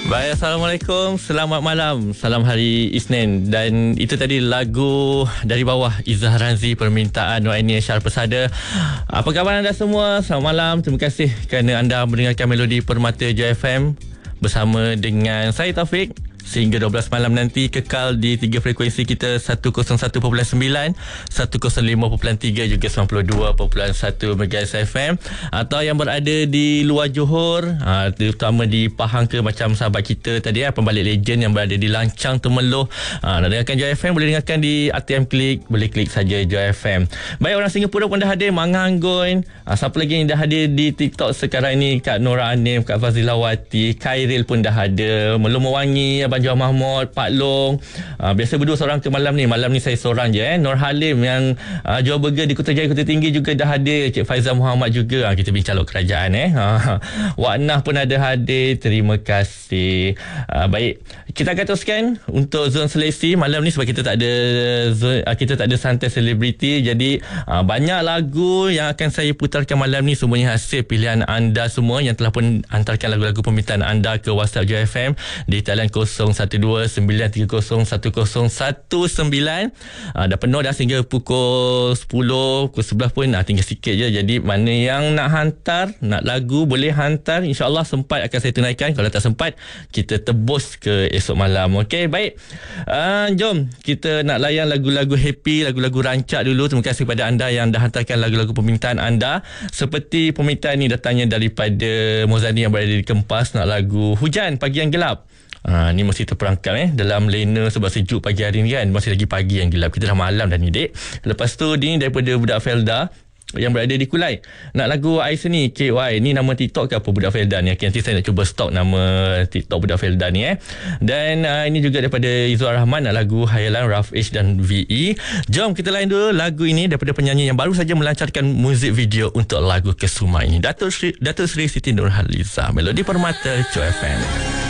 Baik, Assalamualaikum. Selamat malam. Salam hari Isnin. Dan itu tadi lagu dari bawah Izzah Ranzi, permintaan Nuaini Syar Persada. Apa khabar anda semua? Selamat malam. Terima kasih kerana anda mendengarkan Melodi Permata Joy FM bersama dengan saya Taufik. Sehingga 12 malam nanti kekal di 3 frekuensi kita, 101.9, 105.3 juga 92.1 MHz FM. Atau yang berada di luar Johor, terutama di Pahang ke, macam sahabat kita tadi, pembalik legend yang berada di Lancang, Temeloh, nak dengarkan Joy FM boleh dengarkan di ATM Klik, boleh klik saja Joy FM. Baik, orang Singapura pun dah hadir, Manganggun. Siapa lagi yang dah hadir di TikTok sekarang ini? Kak Nora Anim, Kak Fazilawati, Khairil pun dah ada, Melum Wangi, Abang Juan Mahmud, Pak Long. Biasa berdua seorang ke malam ni. Malam ni saya seorang je. Nur Halim yang jual burger di Kota Jaya, Kota Tinggi juga dah hadir. Cik Faizal Muhammad juga. Kita bincang calon kerajaan. Wak Nah pun ada hadir. Terima kasih. Baik, kita akan teruskan untuk zon seleksi malam ni sebab kita tak ada santai selebriti. Jadi banyak lagu yang akan saya putarkan malam ni semuanya hasil pilihan anda semua yang telah pun hantarkan lagu-lagu permintaan anda ke WhatsApp Joy FM di talian 012-930-1019. Dah penuh dah sehingga pukul 10, pukul 11 pun tinggal sikit je. Jadi mana yang nak hantar, nak lagu, boleh hantar. InsyaAllah sempat akan saya tunaikan. Kalau tak sempat, kita tebus ke esok malam. Okey, baik. Jom kita nak layan lagu-lagu happy, lagu-lagu rancak dulu. Terima kasih kepada anda yang dah hantarkan lagu-lagu permintaan anda. Seperti permintaan ni datangnya daripada Mozani yang berada di Kempas, nak lagu Hujan Pagi Yang Gelap. Ni mesti terperangkap dalam lena sebab sejuk pagi hari ni kan. Masih lagi pagi yang gelap. Kita dah malam dah ni, dek. Lepas tu ni daripada budak Felda yang berada di Kulai, nak lagu Ais ni, KY. Ni nama TikTok ke apa budak Felda ni? Nanti saya nak cuba stok nama TikTok budak Felda ni. Dan ini juga daripada Izzuar Rahman, nak lagu Hayalan, Raf H dan VE. Jom kita lain dulu lagu ini daripada penyanyi yang baru saja melancarkan muzik video untuk lagu Kesuma ini, Datuk Sri Siti Nurhaliza. Melodi Permata Joy FM.